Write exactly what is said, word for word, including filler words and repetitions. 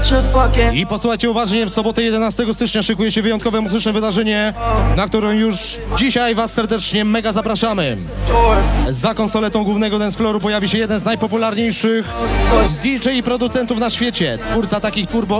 I posłuchajcie uważnie, w sobotę jedenastego stycznia szykuje się wyjątkowe muzyczne wydarzenie, na które już dzisiaj was serdecznie mega zapraszamy. Za konsoletą głównego dance flooru pojawi się jeden z najpopularniejszych D J i producentów na świecie, twórca takich turbo